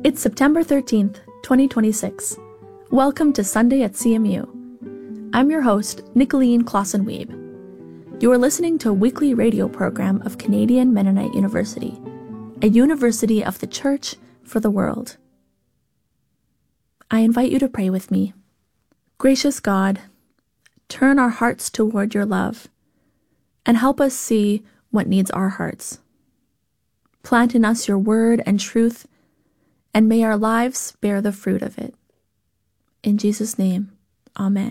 It's September 13th, 2026. Welcome to Sunday at CMU. I'm your host, Nicolene Clausen-Weeb. You are listening to a weekly radio program of Canadian Mennonite University, a university of the Church for the world. I invite you to pray with me. Gracious God, turn our hearts toward your love and help us see what needs our hearts. Plant in us your word and truth, and may our lives bear the fruit of it. In Jesus' name, amen.